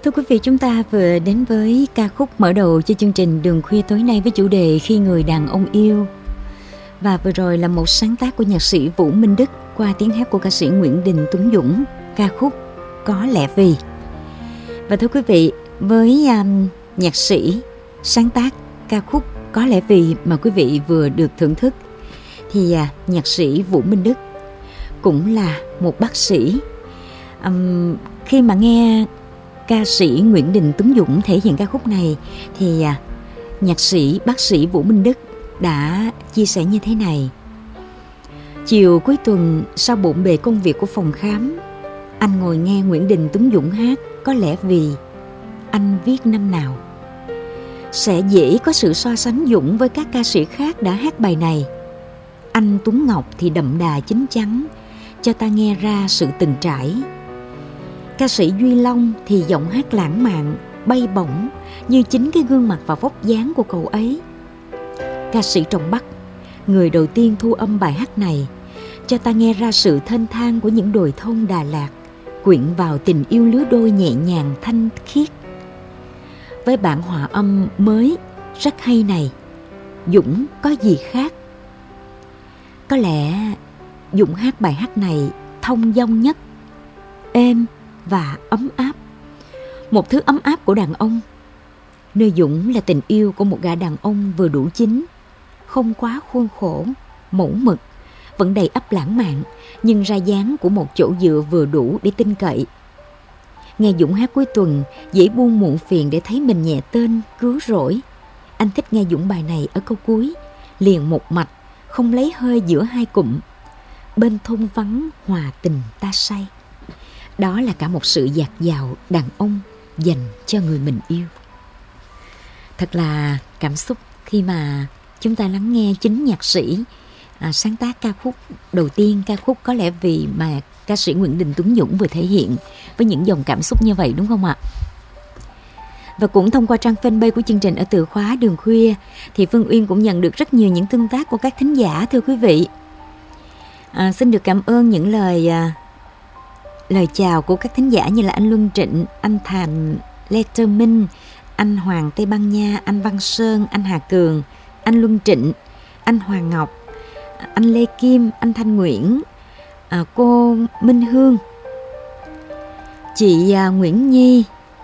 Thưa quý vị, chúng ta vừa đến với ca khúc mở đầu cho chương trình Đường Khuya tối nay với chủ đề Khi Người Đàn Ông Yêu. Và vừa rồi là một sáng tác của nhạc sĩ Vũ Minh Đức qua tiếng hát của ca sĩ Nguyễn Đình Tuấn Dũng, ca khúc Có Lẽ Vì. Và thưa quý vị, với nhạc sĩ sáng tác ca khúc Có Lẽ Vì mà quý vị vừa được thưởng thức, thì nhạc sĩ Vũ Minh Đức cũng là một bác sĩ. Khi mà nghe ca sĩ Nguyễn Đình Tuấn Dũng thể hiện ca khúc này thì nhạc sĩ bác sĩ Vũ Minh Đức đã chia sẻ như thế này: chiều cuối tuần sau bộn bề công việc của phòng khám, anh ngồi nghe Nguyễn Đình Tuấn Dũng hát Có Lẽ Vì. Anh viết năm nào sẽ dễ có sự so sánh Dũng với các ca sĩ khác đã hát bài này. Anh Tuấn Ngọc thì đậm đà chín chắn, cho ta nghe ra sự từng trải. Ca sĩ Duy Long thì giọng hát lãng mạn, bay bổng như chính cái gương mặt và vóc dáng của cậu ấy. Ca sĩ Trọng Bắc, người đầu tiên thu âm bài hát này, cho ta nghe ra sự thênh thang của những đồi thông Đà Lạt, quyện vào tình yêu lứa đôi nhẹ nhàng thanh khiết. Với bản hòa âm mới rất hay này, Dũng có gì khác? Có lẽ Dũng hát bài hát này thông dong nhất, êm và ấm áp. Một thứ ấm áp của đàn ông. Nơi Dũng là tình yêu của một gã đàn ông vừa đủ chín, không quá khuôn khổ, mẫu mực, vẫn đầy ắp lãng mạn, nhưng ra dáng của một chỗ dựa vừa đủ để tin cậy. Nghe Dũng hát cuối tuần, dễ buông muộn phiền để thấy mình nhẹ tên, cứu rỗi. Anh thích nghe Dũng bài này ở câu cuối, liền một mạch, không lấy hơi giữa hai cụm. Bên thôn vắng hòa tình ta say. Đó là cả một sự dạt dào đàn ông dành cho người mình yêu. Thật là cảm xúc khi mà chúng ta lắng nghe chính nhạc sĩ sáng tác ca khúc đầu tiên, ca khúc Có Lẽ Vì mà ca sĩ Nguyễn Đình Tuấn Dũng vừa thể hiện với những dòng cảm xúc như vậy, đúng không ạ? Và cũng thông qua trang fanpage của chương trình ở từ khóa Đường Khuya thì Phương Uyên cũng nhận được rất nhiều những tương tác của các thính giả, thưa quý vị. Xin được cảm ơn những lời chào của các thính giả như là anh Luân Trịnh, anh Thành Letterman, anh Hoàng Tây Ban Nha, anh Văn Sơn, anh Hà Cường, anh Luân Trịnh, anh Hoàng Ngọc, anh Lê Kim, anh Thanh Nguyễn, cô Minh Hương, chị Nguyễn Nhi,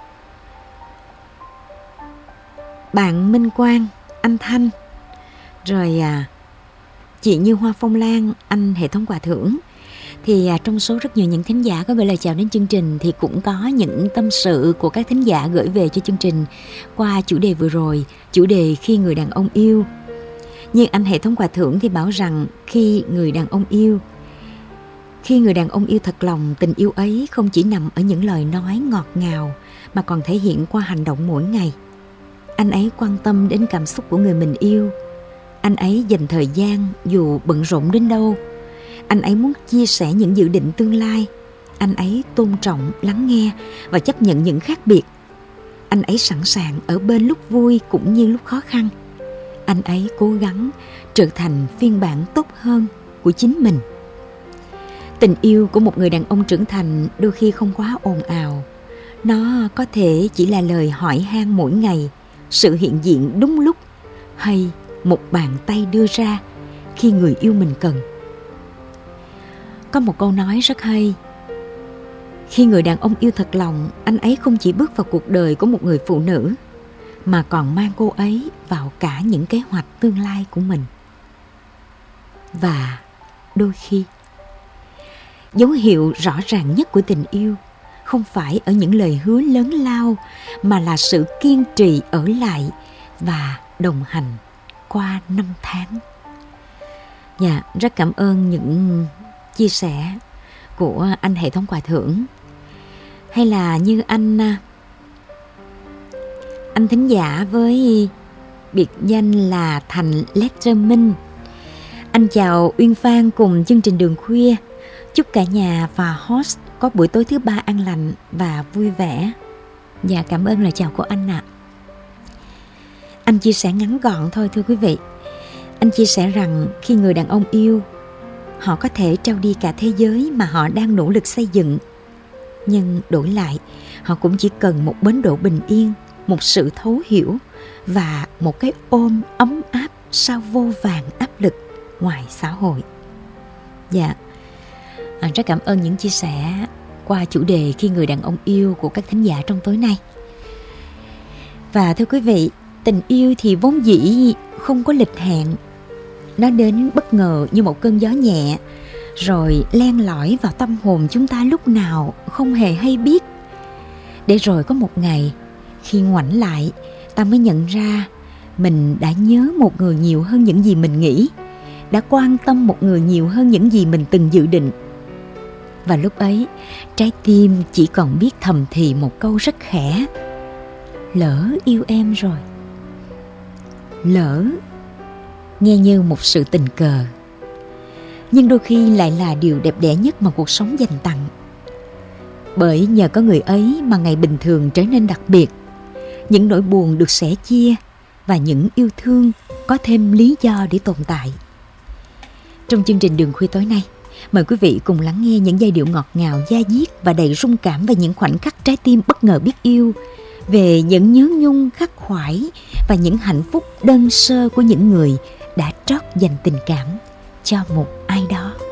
bạn Minh Quang, anh Thanh, rồi chị Như Hoa Phong Lan, anh Hệ thống quà thưởng. Thì trong số rất nhiều những thính giả có gửi lời chào đến chương trình thì cũng có những tâm sự của các thính giả gửi về cho chương trình qua chủ đề vừa rồi, chủ đề Khi Người Đàn Ông Yêu. Nhưng anh Hệ thống quà thưởng thì bảo rằng khi người đàn ông yêu thật lòng, tình yêu ấy không chỉ nằm ở những lời nói ngọt ngào mà còn thể hiện qua hành động mỗi ngày. Anh ấy quan tâm đến cảm xúc của người mình yêu. Anh ấy dành thời gian dù bận rộn đến đâu. Anh ấy muốn chia sẻ những dự định tương lai. Anh ấy tôn trọng, lắng nghe và chấp nhận những khác biệt. Anh ấy sẵn sàng ở bên lúc vui cũng như lúc khó khăn. Anh ấy cố gắng trở thành phiên bản tốt hơn của chính mình. Tình yêu của một người đàn ông trưởng thành đôi khi không quá ồn ào. Nó có thể chỉ là lời hỏi han mỗi ngày, sự hiện diện đúng lúc, hay một bàn tay đưa ra khi người yêu mình cần. Có một câu nói rất hay: khi người đàn ông yêu thật lòng, anh ấy không chỉ bước vào cuộc đời của một người phụ nữ, mà còn mang cô ấy vào cả những kế hoạch tương lai của mình. Và đôi khi, dấu hiệu rõ ràng nhất của tình yêu không phải ở những lời hứa lớn lao, mà là sự kiên trì ở lại và đồng hành qua năm tháng. Dạ, rất cảm ơn những chia sẻ của anh Hệ thống quà thưởng. Hay là như anh thính giả với biệt danh là Thành Letterman. Anh chào Uyên Phan cùng chương trình Đường Khuya. Chúc cả nhà và host có buổi tối thứ ba an lành và vui vẻ. Dạ, cảm ơn lời chào của anh ạ. Anh chia sẻ ngắn gọn thôi thưa quý vị. Anh chia sẻ rằng khi người đàn ông yêu, họ có thể trao đi cả thế giới mà họ đang nỗ lực xây dựng. nhưng đổi lại họ cũng chỉ cần một bến đỗ bình yên, một sự thấu hiểu và một cái ôm ấm áp sau vô vàn áp lực ngoài xã hội. Dạ, rất cảm ơn những chia sẻ qua chủ đề Khi người đàn ông yêu của các thính giả trong tối nay. Và thưa quý vị, tình yêu thì vốn dĩ không có lịch hẹn. Nó đến bất ngờ như một cơn gió nhẹ, rồi len lỏi vào tâm hồn chúng ta lúc nào không hề hay biết. Để rồi có một ngày, khi ngoảnh lại, ta mới nhận ra mình đã nhớ một người nhiều hơn những gì mình nghĩ, đã quan tâm một người nhiều hơn những gì mình từng dự định. Và lúc ấy, trái tim chỉ còn biết thầm thì một câu rất khẽ: lỡ yêu em rồi. Lỡ nghe như một sự tình cờ, nhưng đôi khi lại là điều đẹp đẽ nhất mà cuộc sống dành tặng. Bởi nhờ có người ấy mà ngày bình thường trở nên đặc biệt, những nỗi buồn được sẻ chia và những yêu thương có thêm lý do để tồn tại. Trong chương trình Đường Khuya tối nay, mời quý vị cùng lắng nghe những giai điệu ngọt ngào da diết và đầy rung cảm về những khoảnh khắc trái tim bất ngờ biết yêu, về những nhớ nhung khắc khoải và những hạnh phúc đơn sơ của những người đã trót dành tình cảm cho một ai đó.